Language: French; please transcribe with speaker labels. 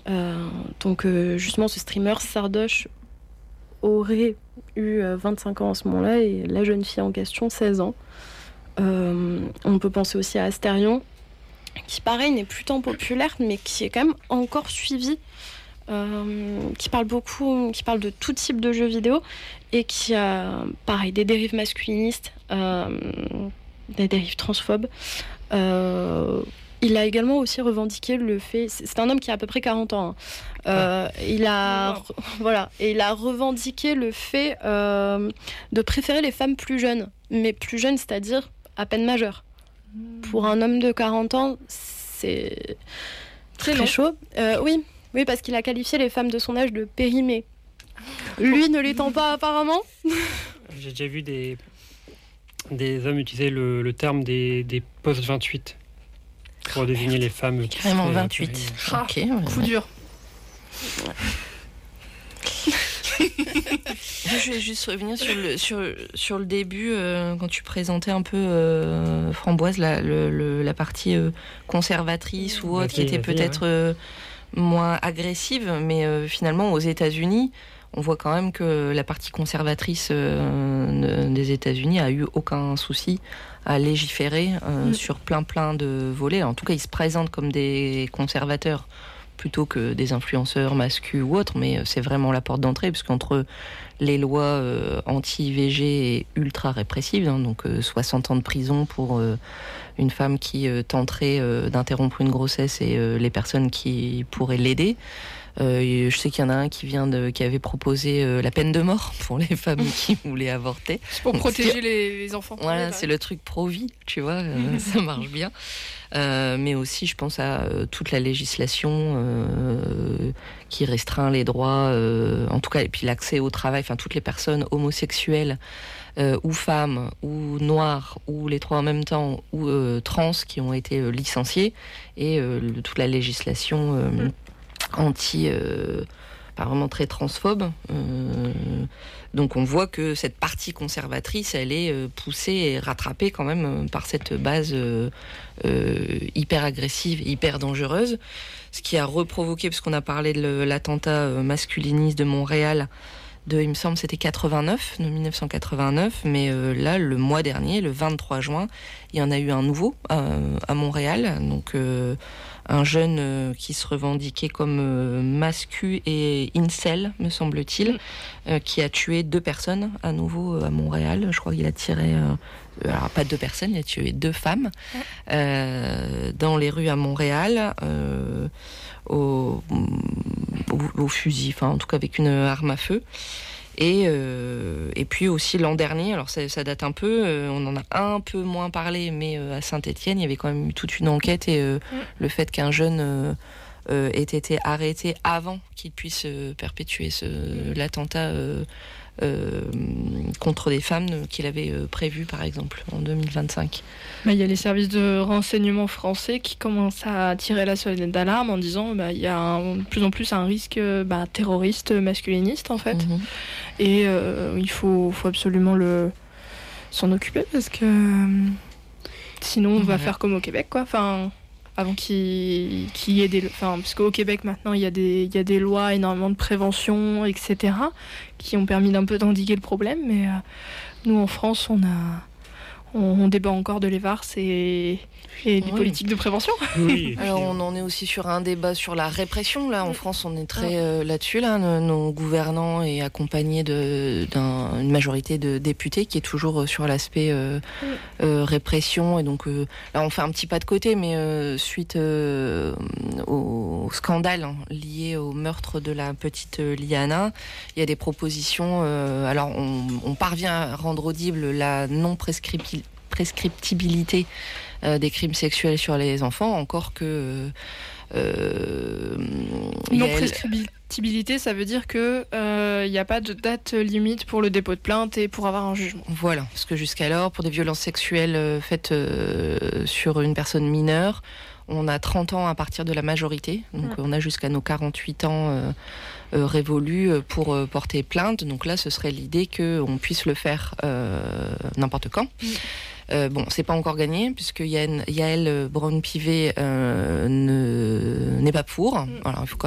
Speaker 1: Donc justement, ce streamer Sardoche aurait eu 25 ans à ce moment-là et la jeune fille en question 16 ans. On peut penser aussi à Astérion, qui pareil n'est plus tant populaire mais qui est quand même encore suivi, qui parle de tout type de jeux vidéo et qui a pareil des dérives masculinistes, des dérives transphobes. Il a également aussi revendiqué le fait, c'est un homme qui a à peu près 40 ans, il a revendiqué le fait de préférer les femmes plus jeunes, mais plus jeunes, c'est-à-dire à peine majeures. Pour un homme de 40 ans, c'est très chaud. Oui, parce qu'il a qualifié les femmes de son âge de périmées. Lui ne l'étant pas apparemment.
Speaker 2: J'ai déjà vu des hommes utiliser le terme des post-28 pour désigner les femmes.
Speaker 3: Carrément 28. Ok,
Speaker 4: coup dur.
Speaker 3: Je vais juste revenir sur le début, quand tu présentais un peu, Framboise, la partie conservatrice ou autre, qui était peut-être moins agressive, mais finalement aux États-Unis, on voit quand même que la partie conservatrice des États-Unis a eu aucun souci à légiférer sur plein de volets. En tout cas, ils se présentent comme des conservateurs plutôt que des influenceurs masculins ou autres, mais c'est vraiment la porte d'entrée, puisqu'entre les lois anti-IVG et ultra répressives, donc 60 ans de prison pour une femme qui tenterait d'interrompre une grossesse et les personnes qui pourraient l'aider. Je sais qu'il y en a un qui avait proposé la peine de mort pour les femmes qui voulaient avorter.
Speaker 4: C'est pour protéger les enfants.
Speaker 3: Voilà, c'est le truc pro-vie, tu vois, ça marche bien. Mais aussi, je pense à toute la législation qui restreint les droits, en tout cas, et puis l'accès au travail, enfin toutes les personnes homosexuelles ou femmes, ou noires, ou les trois en même temps, ou trans qui ont été licenciées, et toute la législation pas vraiment très transphobe. Donc on voit que cette partie conservatrice, elle est poussée et rattrapée quand même par cette base hyper agressive, hyper dangereuse. Ce qui a reprovoqué, parce qu'on a parlé de l'attentat masculiniste de Montréal, il me semble c'était 1989, mais là, le mois dernier, le 23 juin, il y en a eu un nouveau à Montréal, donc un jeune qui se revendiquait comme mascu et incel, me semble-t-il, qui a tué 2 personnes à nouveau à Montréal. Je crois qu'il a tiré... alors pas 2 personnes, il a tué 2 femmes dans les rues à Montréal, au fusil, enfin en tout cas avec une arme à feu. Et puis aussi l'an dernier, alors ça date un peu, on en a un peu moins parlé, mais à Saint-Étienne, il y avait quand même eu toute une enquête, et le fait qu'un jeune ait été arrêté avant qu'il puisse perpétuer l'attentat contre des femmes qu'il avait prévu, par exemple, en 2025.
Speaker 4: Il y a les services de renseignement français qui commencent à tirer la sonnette d'alarme en disant il y a de plus en plus un risque terroriste masculiniste, en fait. Et il faut absolument s'en occuper, parce que sinon on va faire comme au Québec, quoi. Enfin, avant qu'il y ait parce qu'au Québec maintenant il y a des lois, énormément de prévention, etc., qui ont permis d'un peu d'endiguer le problème, mais nous en France on débat encore de l'EVARS et des politiques de prévention.
Speaker 2: Oui,
Speaker 3: alors on en est aussi sur un débat sur la répression. Là en France on est très là-dessus. Nos gouvernants est accompagnés d'une majorité de députés qui est toujours sur l'aspect répression. Et donc là on fait un petit pas de côté, mais suite au scandale lié au meurtre de la petite Liana, il y a des propositions. Alors on parvient à rendre audible la prescriptibilité des crimes sexuels sur les enfants, encore que
Speaker 4: non-prescriptibilité, ça veut dire que il n'y a pas de date limite pour le dépôt de plainte et pour avoir un jugement.
Speaker 3: Voilà, parce que jusqu'alors, pour des violences sexuelles faites sur une personne mineure, on a 30 ans à partir de la majorité, donc on a jusqu'à nos 48 ans révolus pour porter plainte. Donc là, ce serait l'idée qu'on puisse le faire n'importe quand. Bon, c'est pas encore gagné, puisque Yael Braun-Pivet n'est pas pour. Alors, il faut quand